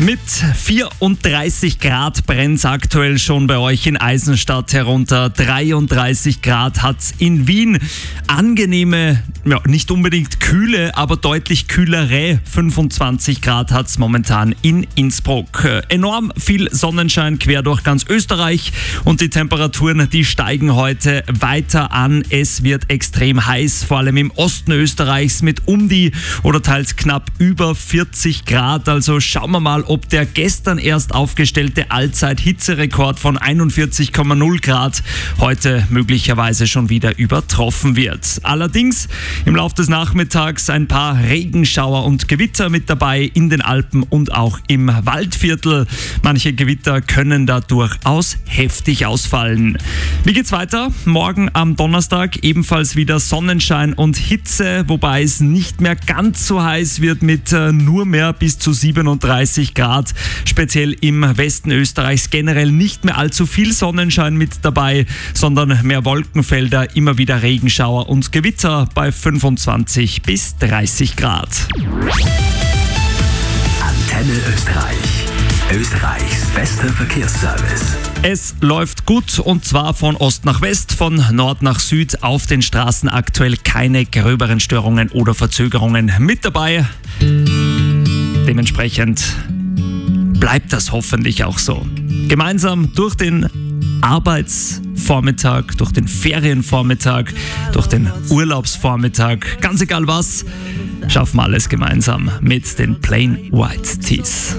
Mit 34 Grad brennt es aktuell schon bei euch in Eisenstadt herunter. 33 Grad hat es in Wien. Angenehme, nicht unbedingt kühle, aber deutlich kühlere 25 Grad hat es momentan in Innsbruck. Enorm viel Sonnenschein quer durch ganz Österreich und die Temperaturen, die steigen heute weiter an. Es wird extrem heiß, vor allem im Osten Österreichs mit um die oder teils knapp über 40 Grad. Also schauen wir mal, ob der gestern erst aufgestellte Allzeit-Hitzerekord von 41,0 Grad heute möglicherweise schon wieder übertroffen wird. Allerdings im Laufe des Nachmittags ein paar Regenschauer und Gewitter mit dabei in den Alpen und auch im Waldviertel. Manche Gewitter können da durchaus heftig ausfallen. Wie geht's weiter? Morgen am Donnerstag ebenfalls wieder Sonnenschein und Hitze, wobei es nicht mehr ganz so heiß wird mit nur mehr bis zu 37 Grad. Speziell im Westen Österreichs generell nicht mehr allzu viel Sonnenschein mit dabei, sondern mehr Wolkenfelder, immer wieder Regenschauer und Gewitter bei 25 bis 30 Grad. Antenne Österreich. Österreichs bester Verkehrsservice. Es läuft gut und zwar von Ost nach West, von Nord nach Süd auf den Straßen aktuell keine gröberen Störungen oder Verzögerungen mit dabei. Dementsprechend bleibt das hoffentlich auch so. Gemeinsam durch den Arbeitsvormittag, durch den Ferienvormittag, durch den Urlaubsvormittag, ganz egal was, schaffen wir alles gemeinsam mit den Plain White Tees.